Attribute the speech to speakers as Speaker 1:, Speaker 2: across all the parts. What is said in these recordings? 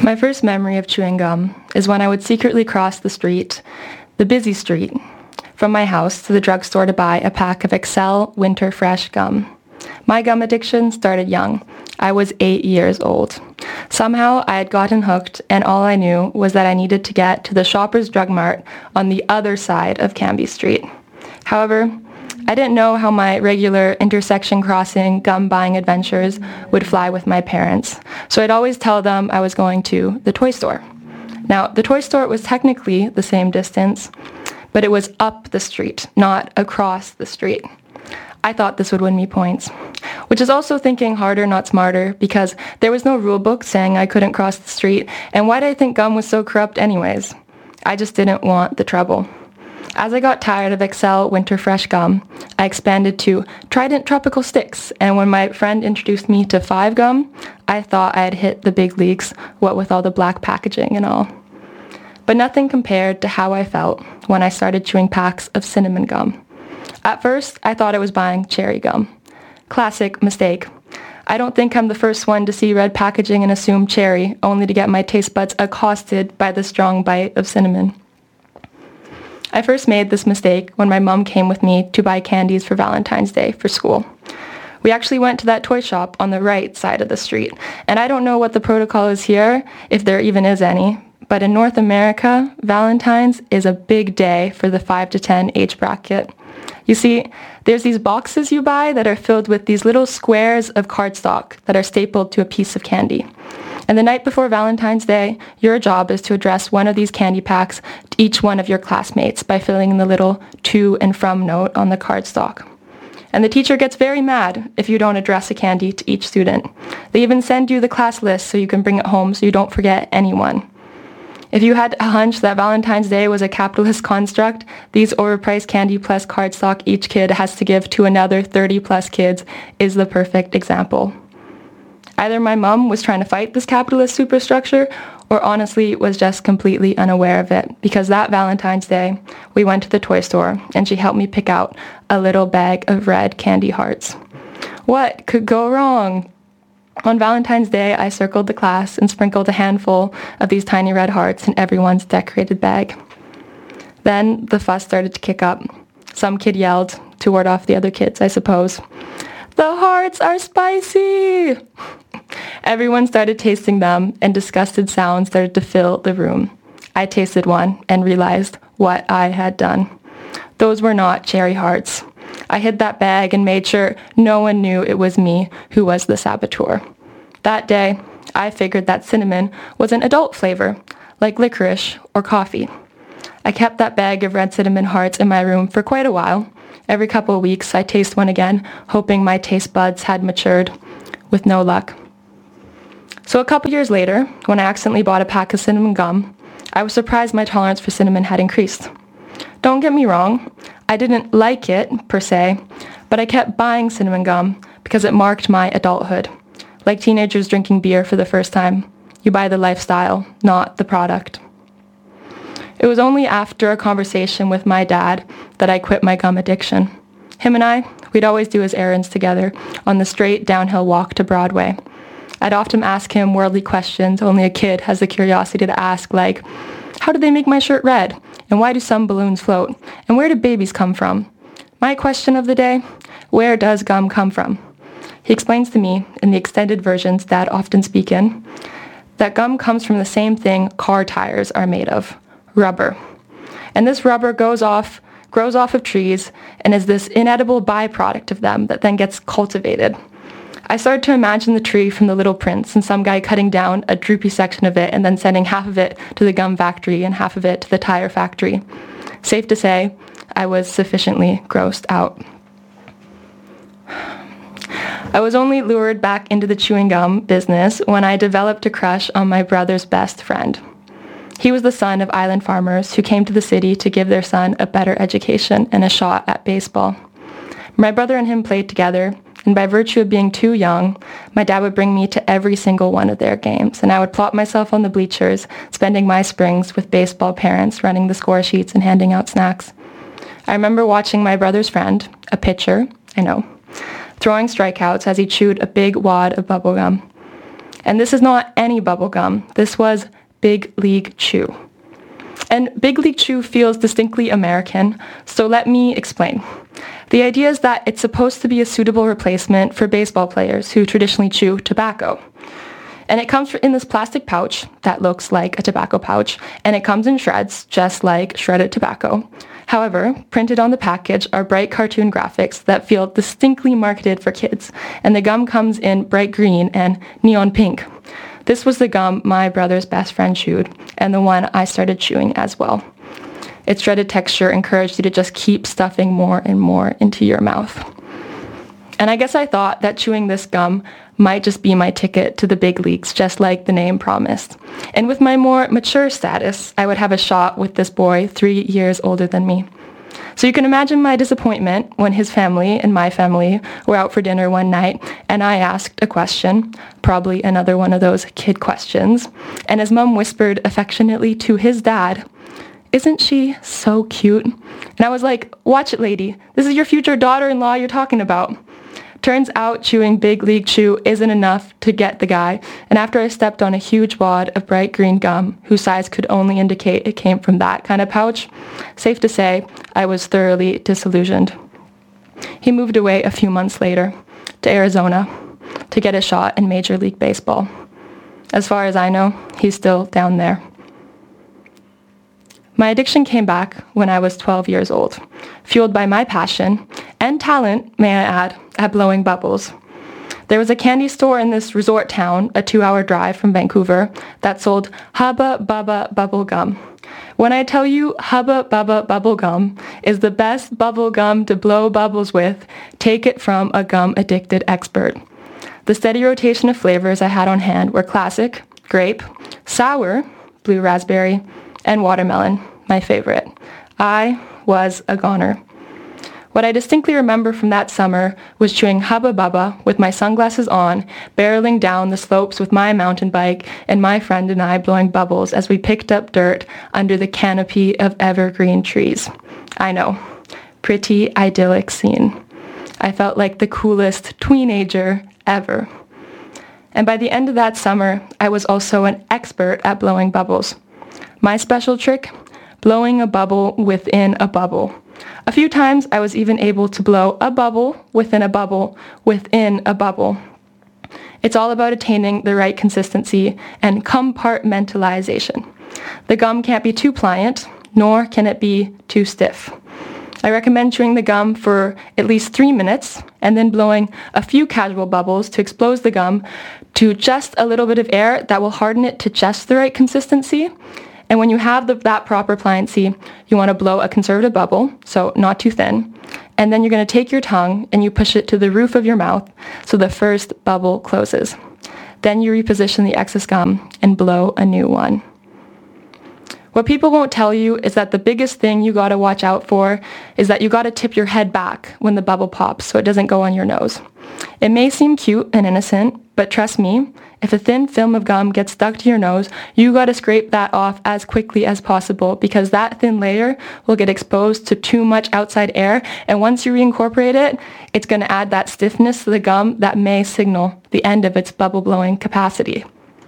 Speaker 1: My first memory of chewing gum is when I would secretly cross the busy street, from my house to the drugstore to buy a pack of Excel Winter Fresh gum. My gum addiction started young. I was 8 years old. Somehow I had gotten hooked, and all I knew was that I needed to get to the Shoppers Drug Mart on the other side of Cambie Street. However, I didn't know how my regular intersection crossing gum buying adventures would fly with my parents, so I'd always tell them I was going to the toy store. Now, the toy store was technically the same distance, but it was up the street, not across the street. I thought this would win me points, which is also thinking harder, not smarter, because there was no rule book saying I couldn't cross the street, and why did I think gum was so corrupt anyways? I just didn't want the trouble. As I got tired of Excel Winter Fresh gum, I expanded to Trident Tropical Sticks, and when my friend introduced me to 5 gum, I thought I had hit the big leagues, what with all the black packaging and all. But nothing compared to how I felt when I started chewing packs of cinnamon gum. At first, I thought I was buying cherry gum. Classic mistake. I don't think I'm the first one to see red packaging and assume cherry, only to get my taste buds accosted by the strong bite of cinnamon. I first made this mistake when my mom came with me to buy candies for Valentine's Day for school. We actually went to that toy shop on the right side of the street, and I don't know what the protocol is here, if there even is any, but in North America, Valentine's is a big day for the 5 to 10 age bracket. You see, there's these boxes you buy that are filled with these little squares of cardstock that are stapled to a piece of candy. And the night before Valentine's Day, your job is to address one of these candy packs to each one of your classmates by filling in the little to and from note on the cardstock. And the teacher gets very mad if you don't address a candy to each student. They even send you the class list so you can bring it home so you don't forget anyone. If you had a hunch that Valentine's Day was a capitalist construct, these overpriced candy plus cardstock each kid has to give to another 30 plus kids is the perfect example. Either my mom was trying to fight this capitalist superstructure or honestly was just completely unaware of it, because that Valentine's Day, we went to the toy store and she helped me pick out a little bag of red candy hearts. What could go wrong? On Valentine's Day, I circled the class and sprinkled a handful of these tiny red hearts in everyone's decorated bag. Then the fuss started to kick up. Some kid yelled to ward off the other kids, I suppose. "The hearts are spicy!" Everyone started tasting them, and disgusted sounds started to fill the room. I tasted one and realized what I had done. Those were not cherry hearts. I hid that bag and made sure no one knew it was me who was the saboteur. That day, I figured that cinnamon was an adult flavor, like licorice or coffee. I kept that bag of red cinnamon hearts in my room for quite a while. Every couple of weeks, I taste one again, hoping my taste buds had matured, with no luck. So a couple years later, when I accidentally bought a pack of cinnamon gum, I was surprised my tolerance for cinnamon had increased. Don't get me wrong, I didn't like it, per se, but I kept buying cinnamon gum because it marked my adulthood. Like teenagers drinking beer for the first time, you buy the lifestyle, not the product. It was only after a conversation with my dad that I quit my gum addiction. Him and we'd always do his errands together on the straight downhill walk to Broadway. I'd often ask him worldly questions only a kid has the curiosity to ask, like, how do they make my shirt red? And why do some balloons float? And where do babies come from? My question of the day, where does gum come from? He explains to me, in the extended versions Dad often speak in, that gum comes from the same thing car tires are made of, rubber. And this rubber grows off of trees and is this inedible byproduct of them that then gets cultivated. I started to imagine the tree from The Little Prince and some guy cutting down a droopy section of it and then sending half of it to the gum factory and half of it to the tire factory. Safe to say, I was sufficiently grossed out. I was only lured back into the chewing gum business when I developed a crush on my brother's best friend. He was the son of island farmers who came to the city to give their son a better education and a shot at baseball. My brother and him played together, and by virtue of being too young, my dad would bring me to every single one of their games, and I would plop myself on the bleachers, spending my springs with baseball parents running the score sheets and handing out snacks. I remember watching my brother's friend, a pitcher, throwing strikeouts as he chewed a big wad of bubble gum. And this is not any bubble gum. This was Big League Chew. And Big League Chew feels distinctly American, so let me explain. The idea is that it's supposed to be a suitable replacement for baseball players who traditionally chew tobacco. And it comes in this plastic pouch that looks like a tobacco pouch, and it comes in shreds, just like shredded tobacco. However, printed on the package are bright cartoon graphics that feel distinctly marketed for kids, and the gum comes in bright green and neon pink. This was the gum my brother's best friend chewed, and the one I started chewing as well. Its shredded texture encouraged you to just keep stuffing more and more into your mouth. And I guess I thought that chewing this gum might just be my ticket to the big leagues, just like the name promised. And with my more mature status, I would have a shot with this boy 3 years older than me. So you can imagine my disappointment when his family and my family were out for dinner one night, and I asked a question, probably another one of those kid questions, and his mom whispered affectionately to his dad, "Isn't she so cute?" And I was like, "Watch it, lady. This is your future daughter-in-law you're talking about." Turns out chewing Big League Chew isn't enough to get the guy, and after I stepped on a huge wad of bright green gum, whose size could only indicate it came from that kind of pouch, safe to say, I was thoroughly disillusioned. He moved away a few months later to Arizona to get a shot in Major League Baseball. As far as I know, he's still down there. My addiction came back when I was 12 years old, fueled by my passion and talent, may I add, at blowing bubbles. There was a candy store in this resort town, a 2-hour drive from Vancouver, that sold Hubba Bubba Bubble Gum. When I tell you Hubba Bubba Bubble Gum is the best bubble gum to blow bubbles with, take it from a gum-addicted expert. The steady rotation of flavors I had on hand were classic, grape, sour, blue raspberry, and watermelon, my favorite. I was a goner. What I distinctly remember from that summer was chewing Hubba Bubba with my sunglasses on, barreling down the slopes with my mountain bike, and my friend and I blowing bubbles as we picked up dirt under the canopy of evergreen trees. I know, pretty idyllic scene. I felt like the coolest teenager ever. And by the end of that summer, I was also an expert at blowing bubbles. My special trick? Blowing a bubble within a bubble. A few times I was even able to blow a bubble within a bubble within a bubble. It's all about attaining the right consistency and compartmentalization. The gum can't be too pliant, nor can it be too stiff. I recommend chewing the gum for at least 3 minutes and then blowing a few casual bubbles to expose the gum to just a little bit of air that will harden it to just the right consistency. And when you have that proper pliancy, you want to blow a conservative bubble, so not too thin. And then you're going to take your tongue and you push it to the roof of your mouth so the first bubble closes. Then you reposition the excess gum and blow a new one. What people won't tell you is that the biggest thing you got to watch out for is that you got to tip your head back when the bubble pops so it doesn't go on your nose. It may seem cute and innocent, but trust me, if a thin film of gum gets stuck to your nose, you got to scrape that off as quickly as possible because that thin layer will get exposed to too much outside air, and once you reincorporate it, it's going to add that stiffness to the gum that may signal the end of its bubble blowing capacity.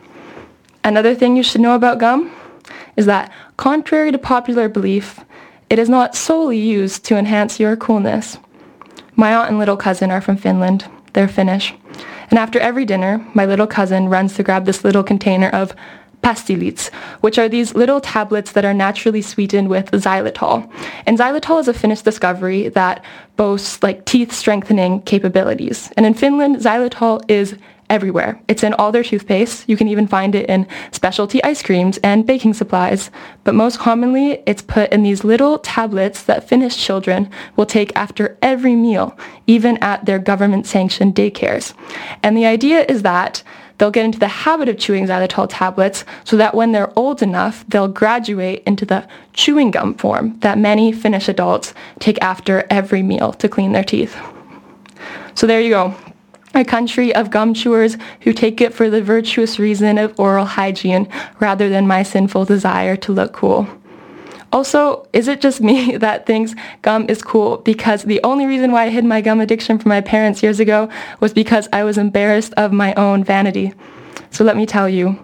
Speaker 1: Another thing you should know about gum is that, contrary to popular belief, it is not solely used to enhance your coolness. My aunt and little cousin are from Finland. They're Finnish. And after every dinner, my little cousin runs to grab this little container of pastilits, which are these little tablets that are naturally sweetened with xylitol. And xylitol is a Finnish discovery that boasts teeth strengthening capabilities. And in Finland, xylitol is everywhere. It's in all their toothpaste. You can even find it in specialty ice creams and baking supplies. But most commonly, it's put in these little tablets that Finnish children will take after every meal, even at their government-sanctioned daycares. And the idea is that they'll get into the habit of chewing xylitol tablets so that when they're old enough, they'll graduate into the chewing gum form that many Finnish adults take after every meal to clean their teeth. So there you go. A country of gum chewers who take it for the virtuous reason of oral hygiene rather than my sinful desire to look cool. Also, is it just me that thinks gum is cool because the only reason why I hid my gum addiction from my parents years ago was because I was embarrassed of my own vanity? So let me tell you,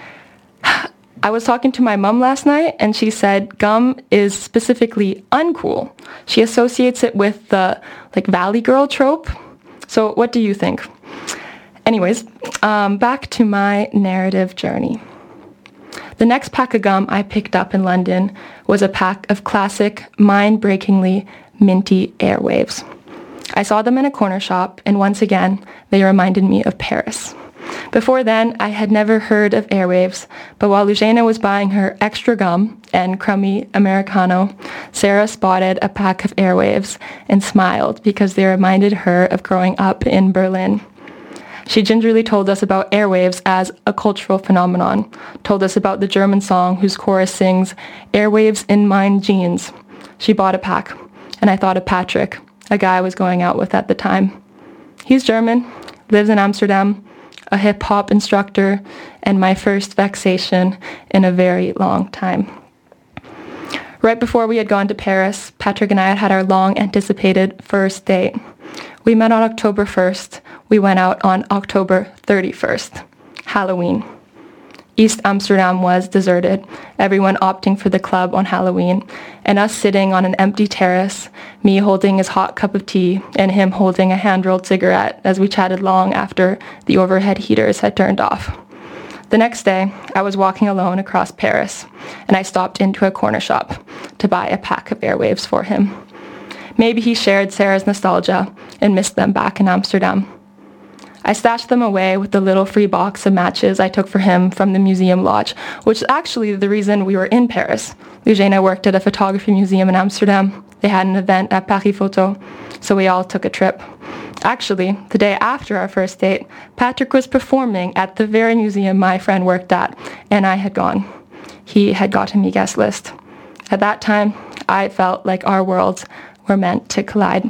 Speaker 1: I was talking to my mom last night and she said gum is specifically uncool. She associates it with the Valley Girl trope. So what do you think? Anyways, back to my narrative journey. The next pack of gum I picked up in London was a pack of classic, mind-breakingly minty Airwaves. I saw them in a corner shop, and once again, they reminded me of Paris. Before then, I had never heard of Airwaves, but while Lugena was buying her extra gum and crummy Americano, Sarah spotted a pack of Airwaves and smiled because they reminded her of growing up in Berlin. She gingerly told us about Airwaves as a cultural phenomenon, told us about the German song whose chorus sings, "Airwaves in mine jeans." She bought a pack, and I thought of Patrick, a guy I was going out with at the time. He's German, lives in Amsterdam, a hip-hop instructor, and my first vexation in a very long time. Right before we had gone to Paris, Patrick and I had our long-anticipated first date. We met on October 1st. We went out on October 31st, Halloween. East Amsterdam was deserted, everyone opting for the club on Halloween, and us sitting on an empty terrace, me holding his hot cup of tea and him holding a hand-rolled cigarette as we chatted long after the overhead heaters had turned off. The next day, I was walking alone across Paris, and I stopped into a corner shop to buy a pack of Airwaves for him. Maybe he shared Sarah's nostalgia and missed them back in Amsterdam. I stashed them away with the little free box of matches I took for him from the museum lodge, which is actually the reason we were in Paris. Lugena worked at a photography museum in Amsterdam. They had an event at Paris Photo, so we all took a trip. Actually, the day after our first date, Patrick was performing at the very museum my friend worked at, and I had gone. He had gotten me guest list. At that time, I felt like our worlds were meant to collide.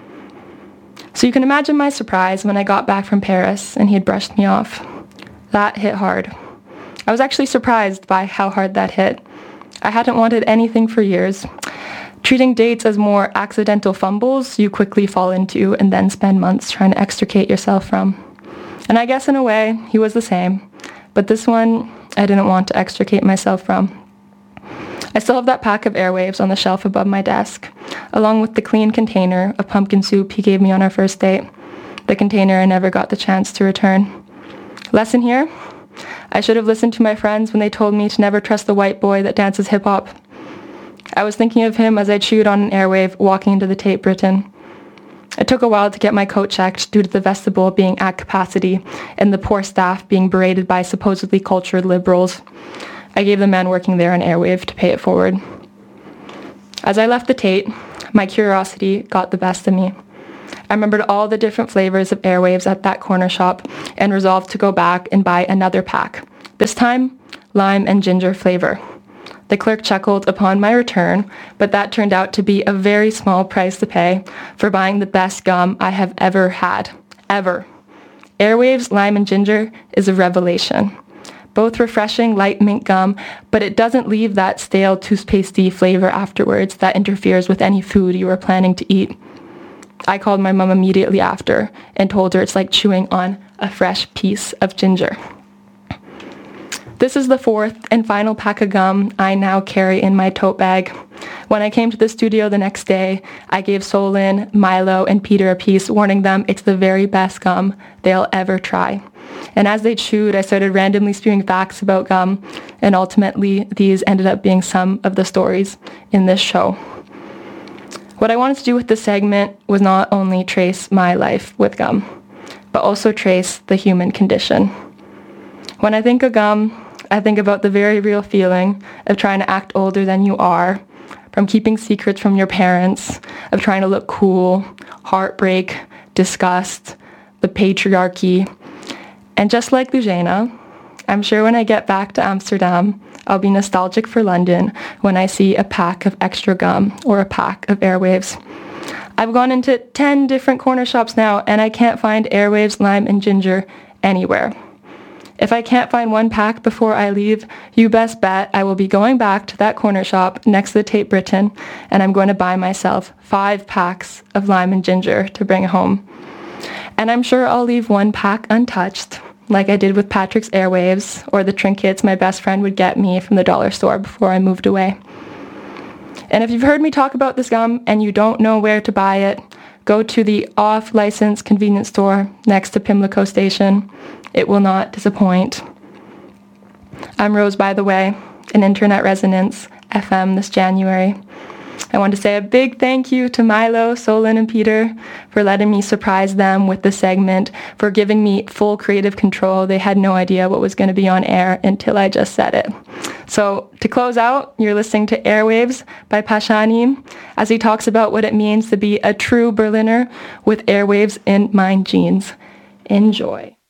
Speaker 1: So you can imagine my surprise when I got back from Paris and he had brushed me off. That hit hard. I was actually surprised by how hard that hit. I hadn't wanted anything for years. Treating dates as more accidental fumbles you quickly fall into and then spend months trying to extricate yourself from. And I guess in a way, he was the same. But this one, I didn't want to extricate myself from. I still have that pack of Airwaves on the shelf above my desk, along with the clean container of pumpkin soup he gave me on our first date, the container I never got the chance to return. Lesson here? I should have listened to my friends when they told me to never trust the white boy that dances hip-hop. I was thinking of him as I chewed on an Airwave walking into the Tate Britain. It took a while to get my coat checked due to the vestibule being at capacity and the poor staff being berated by supposedly cultured liberals. I gave the man working there an Airwave to pay it forward. As I left the Tate, my curiosity got the best of me. I remembered all the different flavors of Airwaves at that corner shop and resolved to go back and buy another pack, this time lime and ginger flavor. The clerk chuckled upon my return, but that turned out to be a very small price to pay for buying the best gum I have ever had. Ever. Airwaves lime and ginger is a revelation. Both refreshing light mint gum, but it doesn't leave that stale toothpastey flavor afterwards that interferes with any food you were planning to eat. I called my mom immediately after and told her it's like chewing on a fresh piece of ginger. This is the fourth and final pack of gum I now carry in my tote bag. When I came to the studio the next day, I gave Solin, Milo, and Peter a piece, warning them it's the very best gum they'll ever try. And as they chewed, I started randomly spewing facts about gum, and ultimately these ended up being some of the stories in this show. What I wanted to do with this segment was not only trace my life with gum, but also trace the human condition. When I think of gum, I think about the very real feeling of trying to act older than you are, from keeping secrets from your parents, of trying to look cool, heartbreak, disgust, the patriarchy. And just like Lugena, I'm sure when I get back to Amsterdam, I'll be nostalgic for London when I see a pack of extra gum or a pack of Airwaves. I've gone into 10 different corner shops now, and I can't find Airwaves, lime, and ginger anywhere. If I can't find one pack before I leave, you best bet I will be going back to that corner shop next to the Tate Britain, and I'm going to buy myself 5 packs of lime and ginger to bring home. And I'm sure I'll leave one pack untouched, like I did with Patrick's Airwaves or the trinkets my best friend would get me from the dollar store before I moved away. And if you've heard me talk about this gum and you don't know where to buy it, go to the off-license convenience store next to Pimlico Station. It will not disappoint. I'm Rose, by the way, in Internet Resonance FM this January. I want to say a big thank you to Milo, Solon, and Peter for letting me surprise them with the segment, for giving me full creative control. They had no idea what was going to be on air until I just said it. So to close out, you're listening to Airwaves by Pashani as he talks about what it means to be a true Berliner with airwaves in my jeans. Enjoy.